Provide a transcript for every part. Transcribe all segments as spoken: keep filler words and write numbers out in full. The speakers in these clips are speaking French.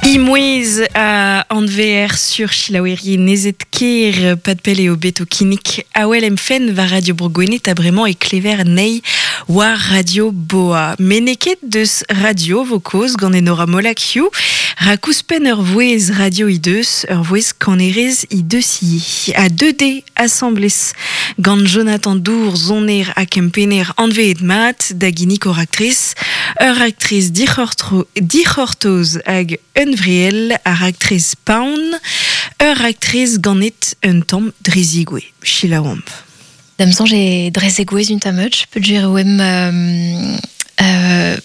Imouez a anver sur Chilaweri nezet ker padpel eo beto kinik awel emfen va Radio Bourgogne tabrement et clever nei war Radio Boa. Meneket deus radio vokos gant enora molakio rakouspen ur vouez radio ideus ur vouez kanerez ideusi a deux D assemblés gant Jonathan Dour zoner a kempener anveet mat da ginik or actrice ur actrice dichortoz hag unvriel ar actrice Paun ur actrice ganet un tamm drizigwe Chilawamp. Damsan j'ai drezegwez un tamuch peut dire ouem euh, euh,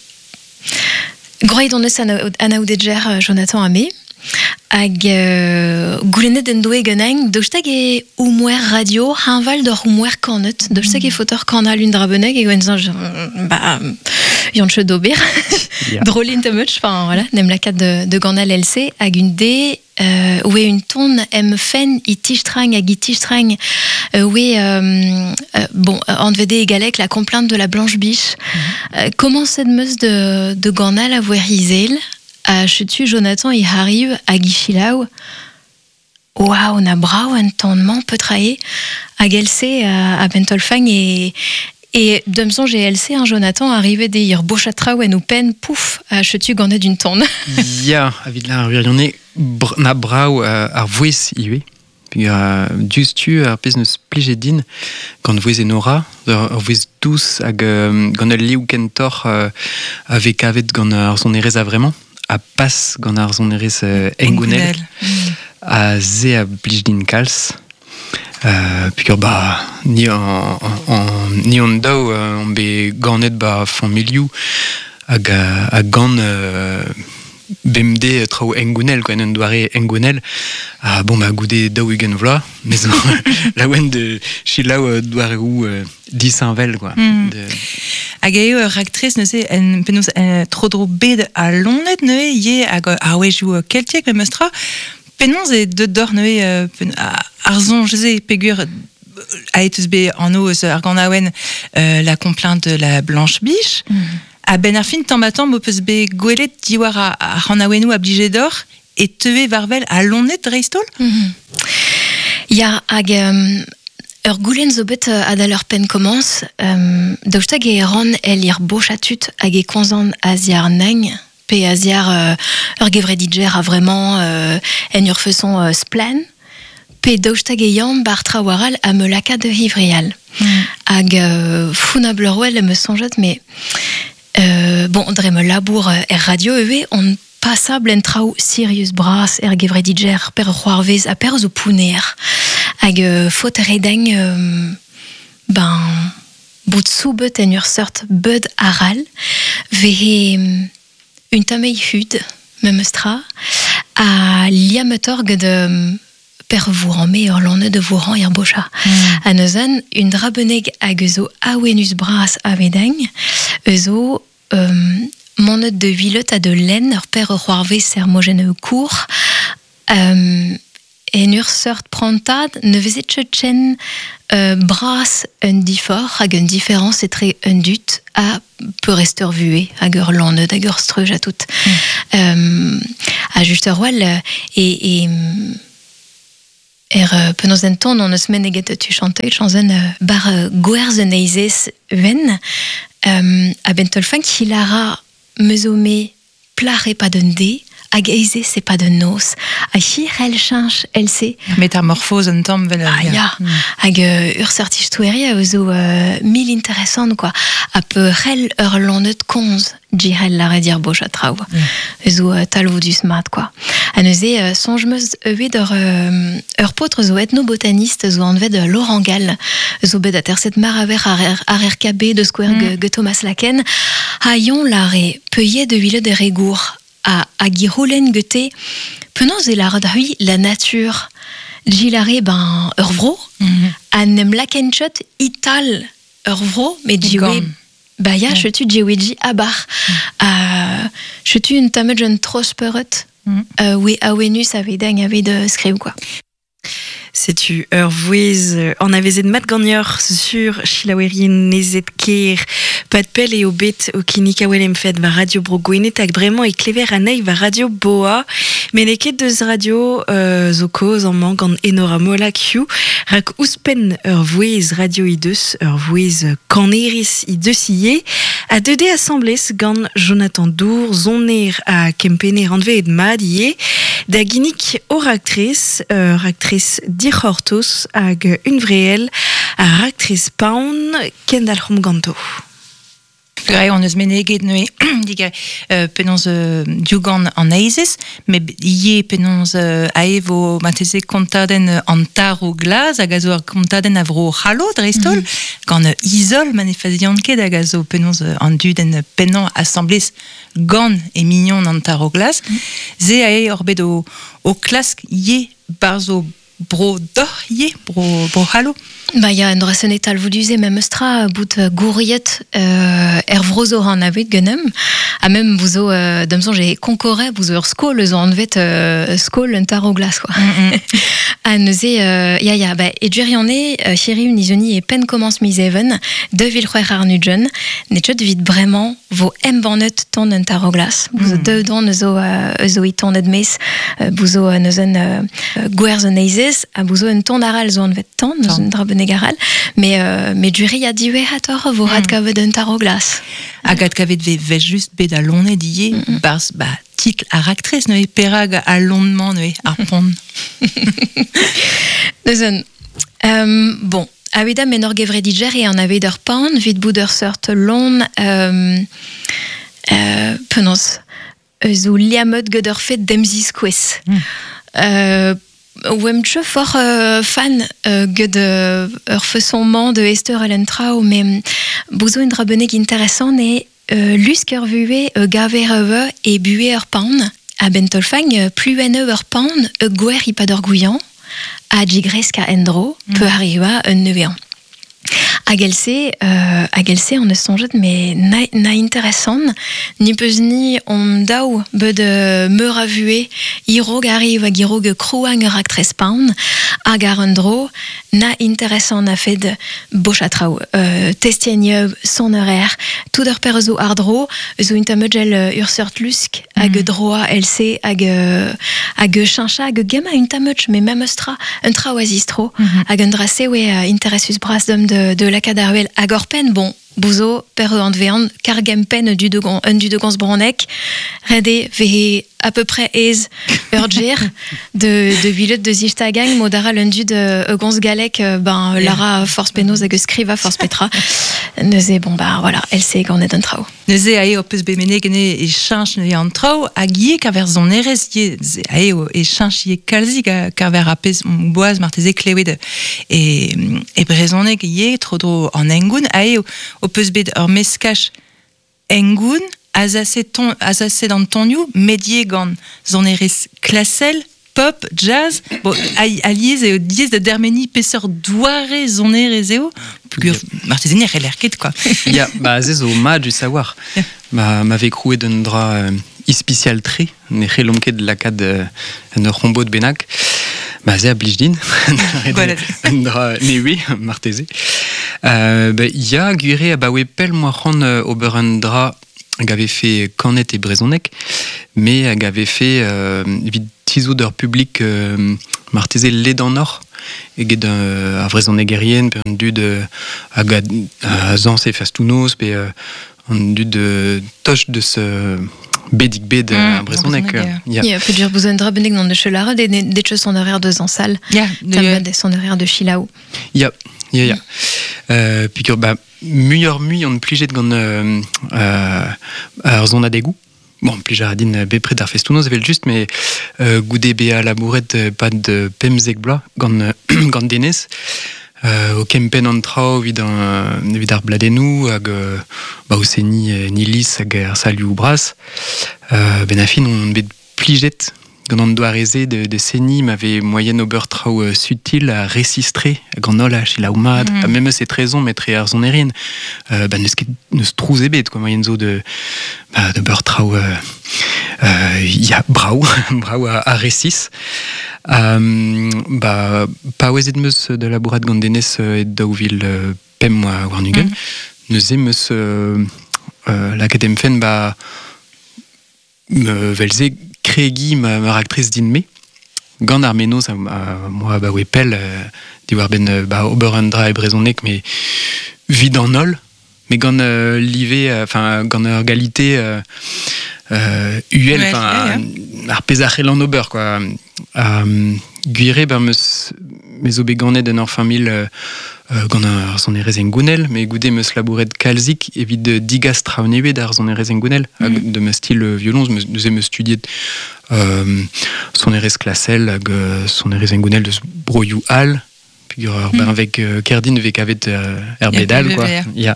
groid on eus anaoudedger Jonathan Amé hag euh, goulenet en doe geneng doustag e oumwer radio hanval d'or oumwer kanet doustag e fotor kanal un drabeneg e gwensan bah yon che d'ober drôlin tamuch enfin voilà nem la kat de, de ganal L C hag un D euh, oué une tonne em fen i tichtrang hag i tichtrang euh, oué euh, euh, bon en vd égalek la complainte de la blanche biche mm-hmm. euh, comment cette meuse de, de ganal a voir izel a chutu Jonathan y arrive à Guichilaou. Waouh, na brau un tendement peut traher à Gelsé à Bentolfang et et demson j'ai L C un Jonathan arrivé des hier bochatra ou nous peine pouf à chutu ganet d'une tonne. Ya, avid la rionné na brau ar voice iwe. Puis juste tu ar business pligedin quand vous et Nora ar voice douce hag gant el liou kentor avec avec gant ar son ereza vraiment a pas gant ar son erez engounel a ze a blijdin kalz euh, puis bah ni en, en ni on dao euh, on be ganet ba fon milieu hag a gant euh, B M D trao engounel quoi, en doare engounel ah bon bah goudé dao igen vla mais la wen de Chilao doare ou dix invel quoi mm. de hag eo ur actrice ne se en penaos tro dro bet a lonet neue ye hag ar wez jou keltiek me meustra penaos e de dor neue ar zon je sais pegur a etus be an oz ar gant awen la complainte de la blanche biche mm. A ben ar fin tambatam mo peus be gwelet diwar a, a c'hanaouenou a bligedor et teue varvel a lonet dreistol mm-hmm. Ya hag um, ur goulen zo bet uh, adal ur pen komans um, daoustag e ran el ir bochatut hag e konzan a ziar neng pe a ziar uh, ur gevredidger a vraiment uh, en ur feuson uh, splan pe daoustag e yam bar trawaral a me laka de hivrial mm. hag uh, founablerouel me sonjet mais Euh, bon, dre me labour er radio ewe, on passable en trao Sirius Brass er gevredidger per c'hoarvez a per zo pouner hag euh, faute redeng euh, ben bout soubet en ur sort bud aral vehe un tamei hud me meustra a liametorg de per vouran me ur lonne de vouran er bocha mm. a neuzen un drabeneg hag zo awenus Brass a vedeng ezo um, monet de villet a de laine ur per ur c'hoarvez sermogene court um, en ur sort prantad ne vezet chen uh, Brass un difor hag un différence etre un dut a peu rester vué hag ur lonne hag ur streuj a tout mm. um, a just ur wal et, et er uh, penaos en ton on eus meneget tu chanteuil chanzen uh, bar uh, gwerz en eizez ven um, a Bentolfang hilara meuzome plare pas d'un dé hag eizez c'est pas de nos a hir el chanch el se métamorphose en tom vel ah ya mm. hag uh, ur sortich toueri a zo uh, mil interessant quoi a peu rel ur lonet konz jirel la redir bocha trao mm. zo uh, talvodus mat quoi a neuze uh, sonjmeus evit ur uh, ur potre zo ethnobotaniste zo anvet uh, Laurent Gall zo bet a terset mar aver ar ar K B de square mm. ge Thomas Laken ha yon lare peuillet de ville de Régour a a girolen gete penaos e lar d'hui la nature gilare ben ur vro mm-hmm. a nem lakenchot ital ur vro mais jiwe ba ya chetu jiweji abar mm. a chetu un tamed un trosperet mm. uh, we awenus avedeng aved skriv quoi. C'est-tu Urvoise en avait de Matt Gagneur sur Chilaweri Nezet Keir Padpel et Obet au Kinika Welem Fed va Radio Brogouine tak vraiment et Clever Anei va Radio Boa mais les quêtes de radio euh, Zoko en manque en Enora Mola Q rak Uspen Urvoise Radio Idus Urvoise Caneris Idusillé à deux D assemblées gan Jonathan Dour Zoner à Kempene Randve et de Madier d'Aginik or actrice euh, actrice d'Irhortos ag une vraie à actrice Pound Kendall Homganto. Grei on eus meneget neue diga uh, penons uh, dugan an eizes, me ie penons uh, aevo mateze kontaden uh, an taro glas hag a zo ar kontaden a vro halo dreistol, mm-hmm. gant uh, isol manifestian ket hag a zo penons uh, an duden uh, penan assemblez gant e mignon an taro glas, mm-hmm. ze ae orbet o, o klask ie barzo bro dor ie bro, bro halo. Bah, il y a un drasenetal vous disiez même stra bout gouriet euh, ervrozo han avet genem a même vous au euh, damson j'ai concoré vous au skol les envet euh, skol un taro glace quoi. A neuze euh, ya ya bah et juriané euh, chéri unisoni et pen commence mis even de Villefroy Arnugen n'est de vite vraiment vos embanet ton un taro glace vous deux don zo zo iton de mes vous au neuzen guerzenaises a vous un ton aral zo envet ton nous un drabene garal mais euh, mais du riz a dit ouais hator vous rat kavet un taro glace agat kavet ve ve juste bed a lonne dié bars bah ticle à actrice ne perag à londement ne arpon Neuzen euh, bon avida menor gevrediger et en avait der pan vid bouder sort lon euh euh penons zo liamot geder fait demzis quiz euh Wemtje fort euh, fan euh, de euh, refesonnement de Esther Allentrau mais bozo une drabenek intéressant et euh, lusker vué euh, gavereve et buer pan à bentolfang plus enever pan euh, guer ipadorgouillant à jigreska endro mm. peut arriver un nevéan. Agelse, euh, agelse on ne songe mais na, na intéressant ni peus ni on dao bud me ravué irog arrive à girog crouang actrice pound agarandro na intéressant na fait de bochatrao euh, testienne son horaire tout der perzo ardro zo intamugel ursert lusk ag droa lc ag ag chincha ag gema une tamuch mais même stra un traoisistro ag andrase we interessus bras d'homme de de la cadarwel agorpen bon bouzo per andvean cargempen du de un du de gans bronek redé ve à peu près aise urgir de de villet de zishtagang modara lundu de gans galek ben lara force penos ag skriva force petra neuze bon bah voilà elle sait qu'on est un trao neuze ae opus bemene gene e chanch ne an trao agie kaver zon erestie ae e chanch ye kalzi kaver apes boaz marteze klewed et et brezonek ye trop dro en engun ae opus bet ur meskach engun azase ton azase dans ton you medie gant zon eres klassel pop jazz bon aliez et diez de dermeni peseur douare zon erezeo plus martezeni relerket quoi ya bah zezo ma du savoir ma m'avait croué d'un drap ispicial tri ne relomke de la cad un rombo de benac bah ze ablijdin voilà un drap ne oui martezé euh bah ya guré bah ouais pel moi ron oberendra avait fait Cornet et Brezonek mais avait fait euh, vid tiso d'heure public euh, martezé les dans nord et guide à Brezonek guerrienne perdu de à Zans et Fastounos et en du de toche de ce bédic bed à Brezonek il y a peut dire besoin de rabenek dans de chelara des des choses son horaire de Zansal ya de son horaire de Chilao ya ya ya euh puis que bah meilleur mui on plige de gant euh euh zona des goûts bon plige radine be près d'arfestounos avait juste mais euh goudé be à la bourrette pas de pemzek bla gant gant denes euh au kempen en trao vid un vid ar bladenou ag bah au seni nilis ag salu ou bras euh benafin on be pliget quand on doit réser de, de Seni m'avait moyenne au beurre trao euh, subtil à résister quand nola chez la oumad mm. même cette raison mettre à son érine euh, bah ne se ne se trouve bête quoi moyenne zo de bah, de beurre trao il euh, euh, y a brau brau à, à récis Um, bah, pa oezet meus de labourat gandenez et daouvil euh, pem moa warnugen, mm. neuze meus euh, euh, l'academ fen bah, me velze kregi ma, ma actrice d'inme, gant ar menoz a, a moi bah we pel euh, di war ben euh, bah oberandra e brezonek mais vid en ol, mais gant euh, live, enfin gant ur galité euh, euh, uel, enfin ouais, ar pezac'hel an ober quoi. Um, guire ben meus mes obeganet d'un enfant mille euh, euh, gant ar son erez en gounel, mais goude meus labouret kalzik evit de digas traonevet ar son erez en gounel, mm. de meus style violon, nous aimons studier euh, son erez klassel, hag euh, son erez en gounel de broyou al, puis euh, mm. ben avec euh, kerdin vek avet euh, herbedal quoi. Ya.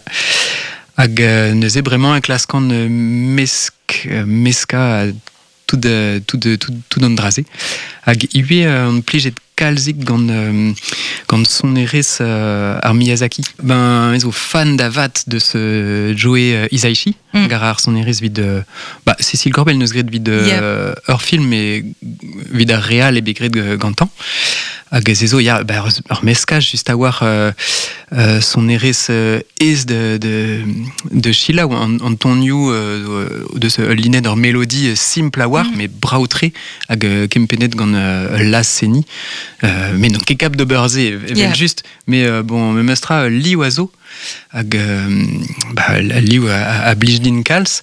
Hag euh, neuze vraiment un klaskan euh, mesk euh, meska tout de tout de tout tout d'an drazé. Hag iwe euh, on plijet kalzik gant euh, gant son erez euh, ar Miyazaki. Ben ezo fan d'avat de ce Joe euh, Hisaishi. Mm. Gar ar son erez vid euh, bah Cécile Corbel neus gret vid euh, yeah. ur film et vid ar real e begret gantan. Hag zezo ya bah ur meskaj just a war euh, euh, son erez euh, ez de de de Sheila ou en en tonio euh, de ce linet d'ur mélodie simple a war mm. mais brautré hag euh, kempenet gant euh, las seni. Euh, mais non kekap de beurze yeah. juste mais euh, bon me mestra euh, li oiseau hag euh, bah li a, a blijdin kals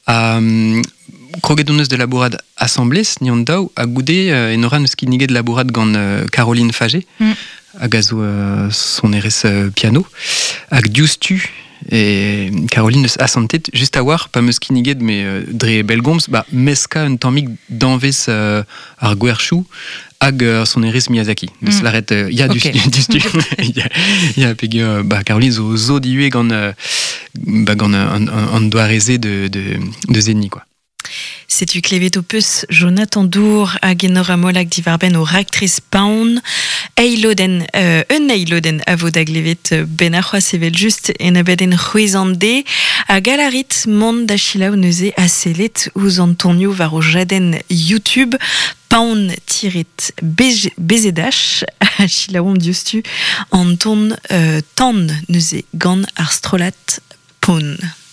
a um, krogedoneus de labourad assemblés ni an daou a goude euh, en oran eus kinige de labourad gant euh, Caroline Fagé mm. hag a zo euh, son erez euh, piano hag diouztu et Caroline eus asantet just a war pa meus kiniged mais euh, dre belgomz bah meska un tammig danvez euh, ar gwerchou hag euh, son erez Miyazaki de mm. l'arrête il euh, y a okay. du du stu il y a il y a peg euh, bah Caroline zo zo diue gant euh, bah gant un un doarezé de de de zeni quoi. C'est-tu clevet au peus Jonathan Dour a genora molak divarben au actrice Paun eiloden euh, un eiloden a vo da glevet ben a c'hoaz sevel just en a beden c'hwezande a galarit mont da chilaou neuze a selet ouz Antonio var o jaden YouTube Paun tiret bezedach a chilaou diostu Anton euh, tan neuze gant ar strolat Paun.